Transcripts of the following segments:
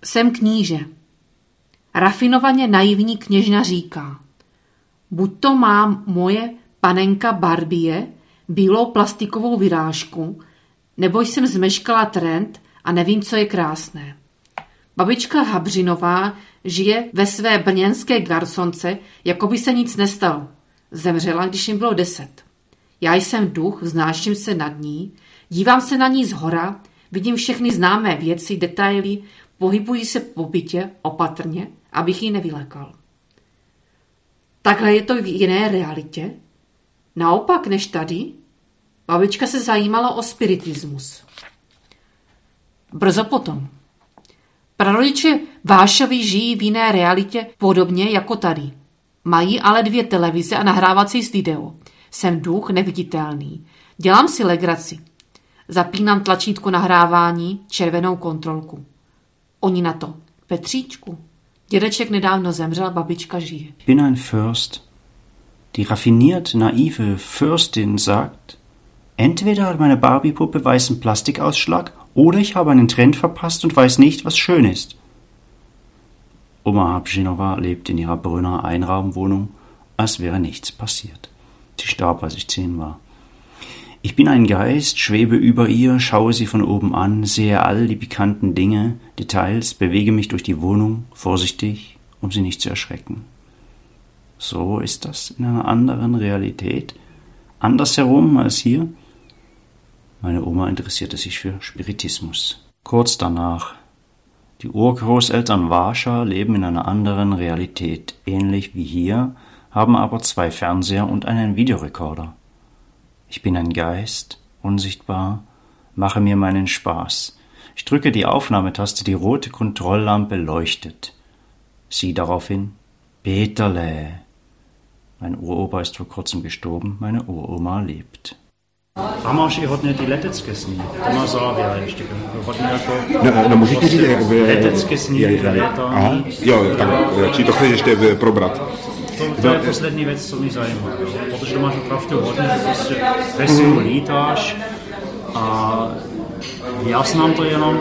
Jsem kníže. Rafinovaně naivní kněžna říká: buď to má moje panenka Barbie bílou plastikovou vyrážku, nebo jsem zmeškala trend a nevím, co je krásné. Babička Habřinová žije ve své brněnské garsonce, jako by se nic nestalo. Zemřela, když jim bylo 10. Já jsem duch, vznáším se nad ní, dívám se na ní zhora, vidím všechny známé věci, detaily, pohybují se po bytě opatrně, abych ji nevylekal. Takhle je to v jiné realitě? Naopak než tady? Babička se zajímala o spiritismus. Brzo potom. Prarodiče Vášovi žijí v jiné realitě podobně jako tady. Mají ale 2 televize a nahrávací s video. Jsem duch neviditelný. Dělám si legraci. Zapínám tlačítko nahrávání, červenou kontrolku. Oni na to: Petříčku, dědeček nedávno zemřel, babička žije. Bin ein Fürst. Die raffiniert naive Fürstin sagt: entweder hat meine Barbie-Puppe weißen Plastikausschlag oder ich habe einen Trend verpasst und weiß nicht, was schön ist. Oma Habřinová lebt in ihrer Brünner Einraumwohnung, als wäre nichts passiert. Sie starb, als ich 10 war. Ich bin ein Geist, schwebe über ihr, schaue sie von oben an, sehe all die pikanten Dinge, Details, bewege mich durch die Wohnung, vorsichtig, um sie nicht zu erschrecken. So ist das in einer anderen Realität, andersherum als hier. Meine Oma interessierte sich für Spiritismus. Kurz danach: die Urgroßeltern Váša leben in einer anderen Realität, ähnlich wie hier, haben aber 2 Fernseher und einen Videorekorder. Ich bin ein Geist, unsichtbar, mache mir meinen Spaß. Ich drücke die Aufnahmetaste, die rote Kontrolllampe leuchtet. Sie daraufhin: Peterle. Mein Uropa ist vor kurzem gestorben, meine Uroma lebt. A máš i hodně ty letecké sny. To má závěr ještě. Hodně jako... No můžete říct, letecké sny, létání. Jo, tak či to chceš ještě probrat? To je poslední věc, co mě zajímá. Protože to máš opravdu hodně, že prostě veselu lítáš a já znám to jenom,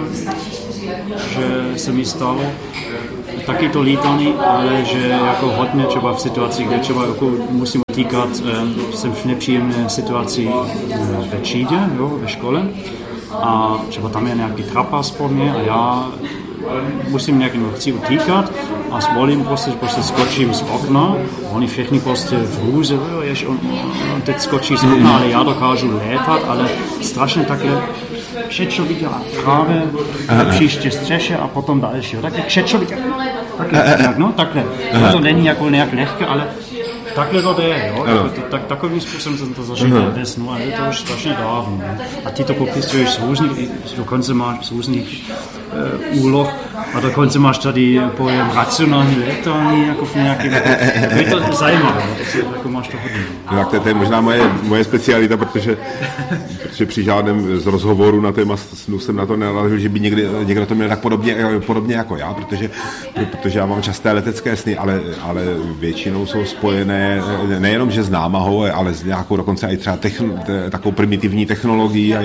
že se mi stalo taky to lítání, ale že jako hodně třeba v situaci, kde třeba jako musím týkat, jsem v nepříjemné situaci ve třídě, jo, ve škole a třeba tam je nějaký trapas po mně a já musím nějakým chci utíkat a zvolím prostě skočím z okna, oni všichni prostě v hrůze, on teď skočí z okna, ale já dokážu létat, ale strašně takhle křečo viděla právě příště střeše a potom dalšího. Takhle křečo viděla. Takhle. To není jako nějak lehké, ale takhle to jde, jo. Takovým způsobem jsem to zažil ve snu, ale je to už strašně dávno. A ty to popisuješ z různých, dokonce máš z různých úloh a dokonce máš tady pojem racionální létání, jako v nějakém, je to zajímavé, jako máš to hodně. Tak to je možná moje specialita, protože při žádném z rozhovoru na téma snu jsem na to nenarazil, že by někdo to měl tak podobně jako já, protože já mám časté letecké sny, ale většinou jsou spojené nejenom, že s námahou, ale s nějakou dokonce i třeba takovou primitivní technologií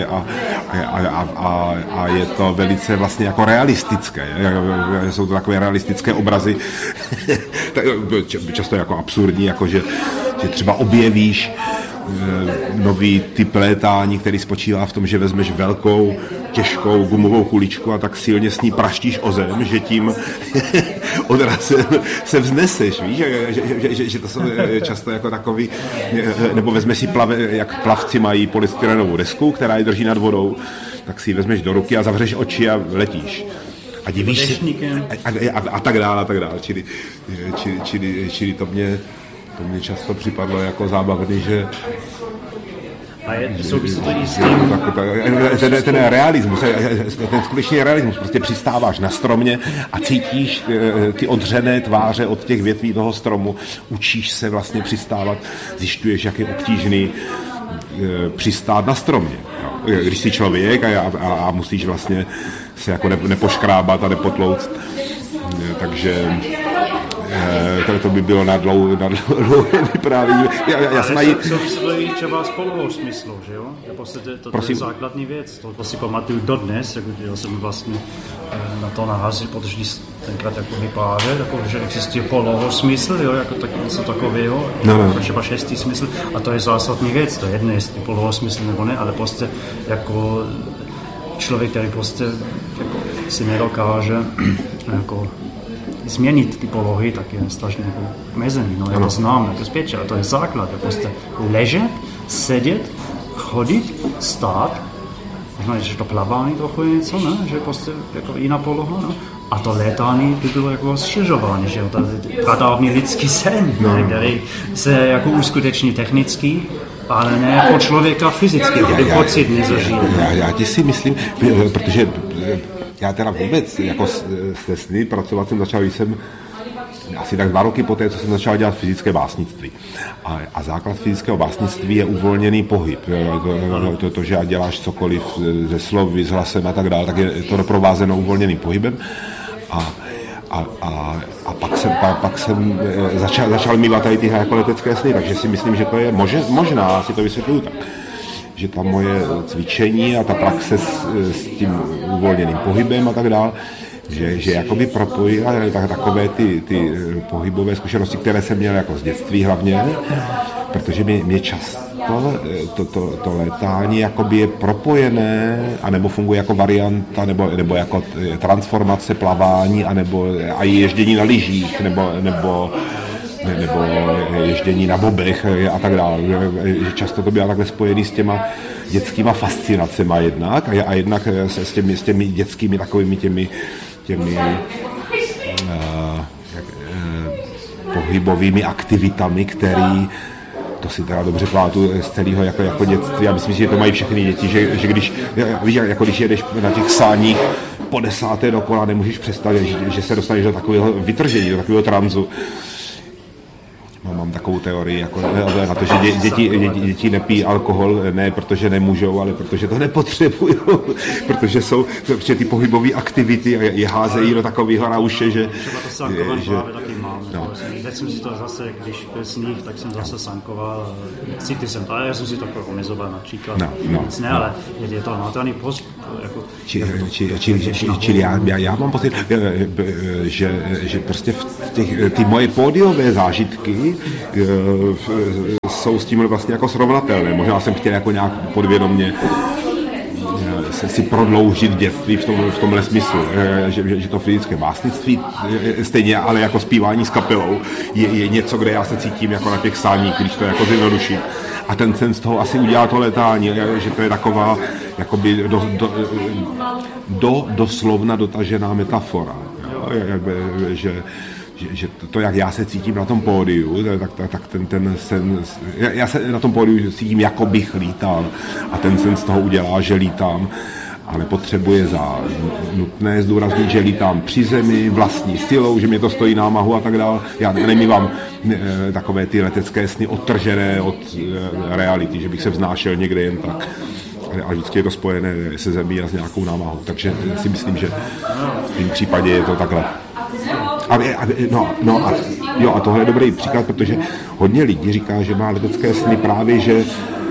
a je to velice vlastně jako realistické. Jsou to takové realistické obrazy, často jako absurdní, jako že třeba objevíš nový typ létání, který spočívá v tom, že vezmeš velkou, těžkou gumovou kuličku a tak silně s ní praštíš o zem, že tím odrazem se vzneseš, víš, že to jsou často jako takový, nebo vezmeš si jak plavci mají polystyrenovou desku, která je drží nad vodou, tak si ji vezmeš do ruky a zavřeš oči a letíš. A divíš si, a tak dále, čili to mě často připadlo jako zábavný, že a souvisí to i s tím... Ten realismus, ten skutečný realismus, prostě přistáváš na stromě a cítíš ty odřené tváře od těch větví toho stromu, učíš se vlastně přistávat, zjišťuješ, jak je obtížný přistát na stromě. Když jsi člověk a musíš vlastně se jako nepoškrábat a nepotlouct, takže to by bylo na dlouhé vyprávění. Já jsem ale to je třeba s polohou smyslu, že jo? To je základní věc. To si pamatuju dodnes, já jsem vlastně na to nahazil, protože tenkrát jako vyprávěl, jako, že existuje polohou smysl, jo? Jako něco takového, jako třeba šestý smysl, a to je zásadní věc, to je jedno, jestli polohou smysl nebo ne, ale prostě jako člověk, který prostě jako si nedokáže jako změnit ty polohy, tak je strašně jako omezený. No, já to znám, jako zpěče, ale to je základ. Je prostě ležet, sedět, chodit, stát, možná, že to plavání trochu je něco, ne? Že prostě jako jiná poloha, no? A to létání by bylo jako rozšiřování, že jo, to je pradávný lidský sen, který se jako uskuteční technicky, ale ne jako člověka fyzicky, aby pocit nezažil. Já ti si myslím, protože já teda vůbec jako se sny pracovat jsem začal, když jsem asi tak 2 roky poté, co jsem začal dělat fyzické básnictví. A základ fyzického básnictví je uvolněný pohyb. To, že děláš cokoliv ze slovy, s hlasem a tak dále, tak je to doprovázeno uvolněným pohybem. A pak jsem začal mývat tady tyhle jako letecké sny, takže si myslím, že to je možná, si to vysvětluju tak, že ta moje cvičení a ta praxe s tím uvolněným pohybem a tak dále, že jakoby propojila takové ty pohybové zkušenosti, které jsem měl jako z dětství hlavně, protože mě často to létání jakoby je propojené, anebo funguje jako varianta, nebo jako transformace plavání, anebo a ježdění na lyžích, nebo ježdění na bobech a tak dále. Často to bylo takhle spojený s těma dětskýma fascinacema jednak a jednak s těmi dětskými takovými těmi pohybovými aktivitami, který to si teda dobře pamatuju z celého jako dětství. Já myslím, že to mají všechny děti, že když, víš, jako když jedeš na těch sáních po 10. dokola, nemůžeš představit, že se dostaneš do takového vytržení, do takového tranzu. Mám takovou teorii, jako na to, že děti nepí alkohol, ne protože nemůžou, ale protože to nepotřebují, protože jsou ty pohybové aktivity a je házejí do takového rauše, že... Třeba to sankování právě taky mám. No. Teď jsem si to zase, když byl sníh, tak jsem zase sankoval, city jsem to, ale já jsem si to omezoval například. Nic ne, ale je to nátelný post, jako... Čili já mám pocit, že prostě ty moje pódiové zážitky jsou s tím vlastně jako srovnatelné. Možná jsem chtěl jako nějak podvědomě si prodloužit dětství v tomhle smyslu, že to fyzické básnictví stejně, ale jako zpívání s kapelou je něco, kde já se cítím jako na těch sáních, když to jako zjednoduším. A ten sen z toho asi udělá to létání, že to je taková jakoby doslovna dotažená metafora. Že to, jak já se cítím na tom pódiu, tak ten sen, já se na tom pódiu cítím, jako bych lítal a ten sen z toho udělá, že lítám, ale potřebuje za nutné zdůraznit, že lítám při zemi, vlastní silou, že mě to stojí námahu a tak dále. Já nemývám takové ty letecké sny odtržené od reality, že bych se vznášel někde jen tak. Ale vždycky je to spojené se zemí a s nějakou námahou, takže si myslím, že v tom případě je to takhle. A tohle je dobrý příklad, protože hodně lidí říká, že má letecké sny právě, že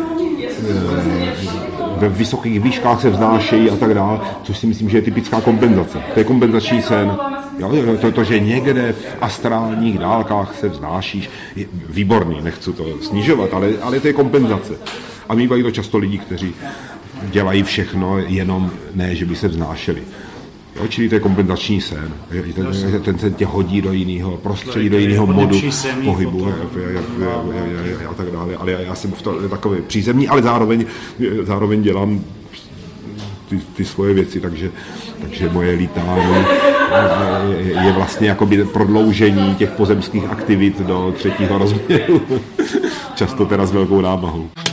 ve vysokých výškách se vznášejí a tak dále, což si myslím, že je typická kompenzace. To je kompenzační sen. To, že někde v astrálních dálkách se vznášíš, je výborný, nechci to snižovat, ale to je kompenzace. A mývají to často lidi, kteří dělají všechno, jenom ne, že by se vznášeli. Čili to je kompenzační sen. Ten sen tě hodí do jiného prostředí, do jiného modu pohybu a tak dále. Ale já jsem v to takový přízemní, ale zároveň dělám ty svoje věci, takže moje lítání je vlastně jakoby prodloužení těch pozemských aktivit do 3. rozměru. Často teda s velkou námahou.